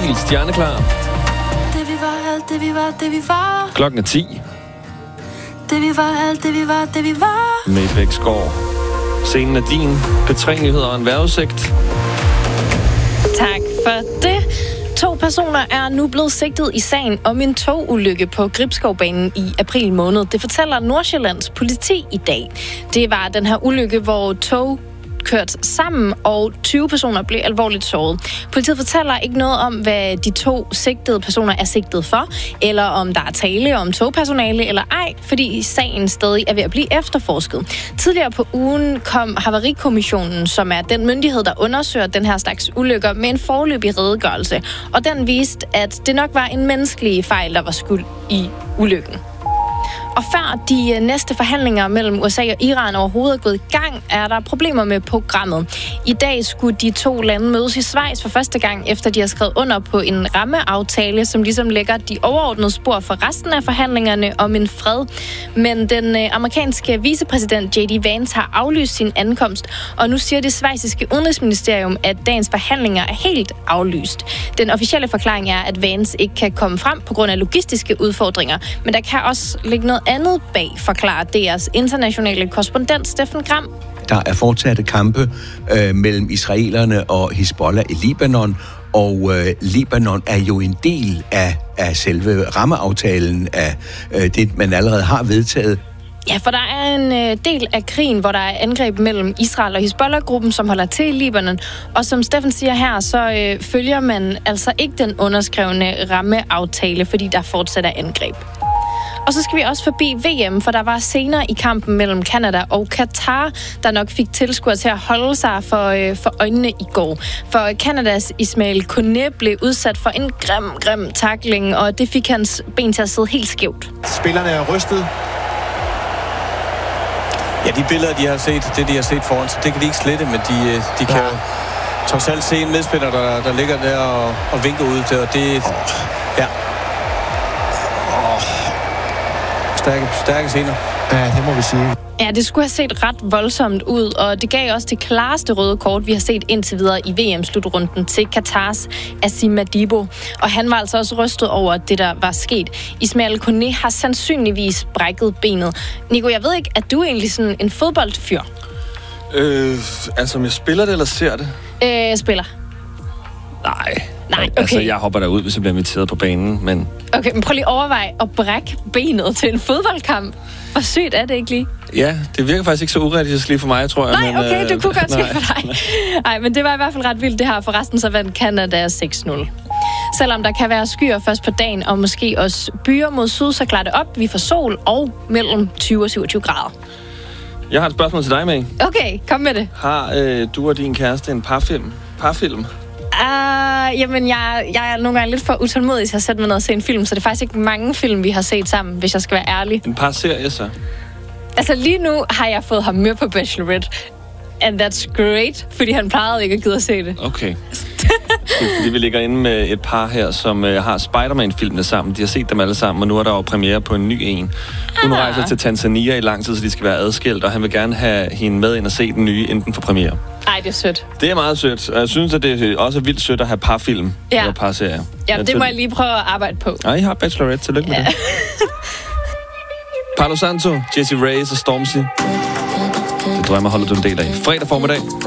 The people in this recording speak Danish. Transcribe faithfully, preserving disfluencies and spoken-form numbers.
helt stjerneklar. Det vi var, alt det vi var, det vi var. Klokken er ti. Det vi var, alt det vi var, det vi var. Med Bæksgaard. Scenen er din. P tre-nyheder og en vejrudsigt. Tak for det. To personer er nu blevet sigtet i sagen om en togulykke på Gribskovbanen i april måned. Det fortæller Nordsjællands politi i dag. Det var den her ulykke, hvor tog kørt sammen, og tyve personer blev alvorligt såret. Politiet fortæller ikke noget om, hvad de to sigtede personer er sigtet for, eller om der er tale om togpersonale eller ej, fordi sagen stadig er ved at blive efterforsket. Tidligere på ugen kom Havarikommissionen, som er den myndighed, der undersøger den her slags ulykker, med en foreløbig redegørelse, og den viste, at det nok var en menneskelig fejl, der var skyld i ulykken. Og før de næste forhandlinger mellem U S A og Iran overhovedet er gået i gang, er der problemer med programmet. I dag skulle de to lande mødes i Schweiz for første gang, efter de har skrevet under på en rammeaftale, som ligesom lægger de overordnede spor for resten af forhandlingerne om en fred. Men den amerikanske vicepræsident J D Vance har aflyst sin ankomst, og nu siger det schweiziske udenrigsministerium, at dagens forhandlinger er helt aflyst. Den officielle forklaring er, at Vance ikke kan komme frem på grund af logistiske udfordringer, men der kan også ligge noget andet bag, forklarer D R's internationale korrespondent Steffen Gram. Der er fortsatte kampe øh, mellem israelerne og Hizbollah i Libanon, og øh, Libanon er jo en del af, af selve rammeaftalen af øh, det, man allerede har vedtaget. Ja, for der er en øh, del af krigen, hvor der er angreb mellem Israel og Hizbollah-gruppen, som holder til i Libanon. Og som Steffen siger her, så øh, følger man altså ikke den underskrevne rammeaftale, fordi der fortsat er angreb. Og så skal vi også forbi V M, for der var scener i kampen mellem Canada og Katar, der nok fik tilskuere til at holde sig for, øh, for øjnene i går. For Canadas Ismail Koné blev udsat for en grim, grim tackling, og det fik hans ben til at sidde helt skævt. Spillerne er rystet. Ja, de billeder, de har set, det de har set foran, så det kan de ikke slette, men de, de kan jo trods alt se en medspiller, der, der ligger der og, og vinker ud til, og det... Ja. Stærke, stærke scener. Ja, det må vi sige. Ja, det skulle have set ret voldsomt ud, og det gav også det klareste røde kort, vi har set indtil videre i V M-slutrunden til Katars Asim Madibo. Og han var altså også rystet over det, der var sket. Ismail Koné har sandsynligvis brækket benet. Nico, jeg ved ikke, er du egentlig sådan en fodboldfyr? Øh, altså om jeg spiller det eller ser det? Øh, spiller. Nej. Nej, okay. Altså, jeg hopper derud, hvis jeg bliver inviteret på banen, men... Okay, men prøv lige at overveje at brække benet til en fodboldkamp. Hvor sygt er det ikke lige? Ja, det virker faktisk ikke så urealistisk lige for mig, tror jeg. Nej, okay, øh, det kunne godt ske nej. for dig. Nej, men det var i hvert fald ret vildt det her. Forresten så vandt Canada seks nul. Selvom der kan være skyer først på dagen, og måske også byer mod syd, så klarer det op. Vi får sol og mellem tyve og syvogtyve grader. Jeg har et spørgsmål til dig, May. Okay, kom med det. Har øh, du og din kæreste en parfilm? Parfilm? Uh, jamen, jeg, jeg er nogle gange lidt for utålmodig til at sætte mig ned og se en film, så det er faktisk ikke mange film, vi har set sammen, hvis jeg skal være ærlig. En par serier, så? Altså, lige nu har jeg fået ham med på Bachelorette, and that's great, fordi han plejede ikke at gide at se det. Okay. Fordi vi ligger inde med et par her, som øh, har Spider-Man-filmene sammen. De har set dem alle sammen, og nu er der jo premiere på en ny en. Hun ah. rejser til Tanzania i lang tid, så de skal være adskilt, og han vil gerne have hende med ind og se den nye, inden for premiere. Ej, det er sødt. Det er meget sødt, og jeg synes, at det er også vildt sødt at have parfilm ja. eller parserier. Ja, det må jeg lige prøve at arbejde på. Nej, jeg har Bachelorette. Tillykke med ja. det. Palo Santo, Jessie Reyez og Stormzy. Det drømmer holder du en del af. Fredag formiddag.